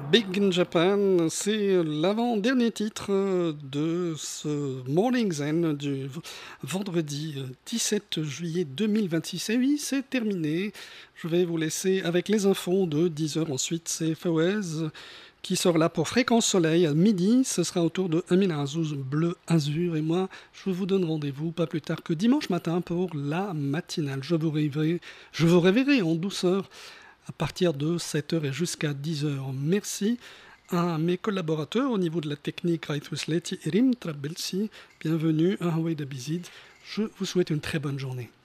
Big in Japan, c'est l'avant-dernier titre de ce Morning Zen du vendredi 17 juillet 2026. Et oui, c'est terminé. Je vais vous laisser avec les infos de 10 heures. Ensuite, c'est Fawaz qui sera là pour Fréquence Soleil à midi. Ce sera autour de Amin Azouz Bleu Azur. Et moi, je vous donne rendez-vous pas plus tard que dimanche matin pour la matinale. Je vous réveillerai en douceur à partir de 7 heures et jusqu'à 10 heures. Merci à mes collaborateurs au niveau de la technique, Raithousleti et Rim Trabelsi. Bienvenue à Hawaii Dabizid. Je vous souhaite une très bonne journée.